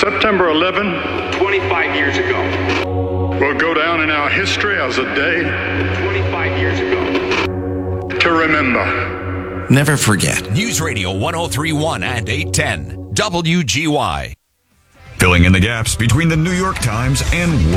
September 11, 25 years ago. will go down in our history as a day 25 years ago. to remember. Never forget. News Radio 103.1 and 810 WGY. Filling in the gaps between the New York Times and